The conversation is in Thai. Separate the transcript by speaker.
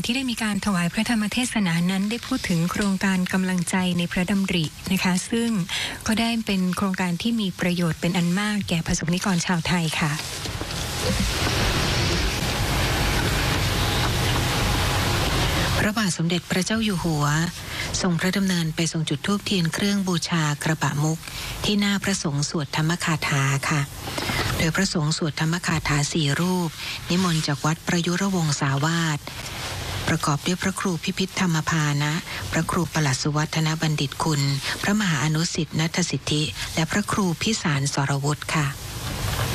Speaker 1: ที่ได้มีการถวายพระธรรมเทศนานั้นได้พูดถึงโครงการกำลังใจในพระดำรินะคะซึ่งก็ได้เป็นโครงการที่มีประโยชน์เป็นอันมากแก่ประสบนิกรชาวไทยค่ะพระบาทสมเด็จพระเจ้าอยู่หัวทรงพระดำเนินไปทรงจุดธูปเทียนเครื่องบูชากระบะมุกที่หน้าพระสงฆ์สวดธรรมคาถาค่ะโดยพระสงฆ์สวดธรรมคาถา4 รูปนิมนต์จากวัดประยุรวงศาวาสประกอบด้วยพระครูพิพิธธรรมภานะพระครูปลัดสุวัฒนบัณฑิตคุณพระมหาอนุสิทธิ์ณัฐสิทธิและพระครูพิสารสรวุฒิค่ะ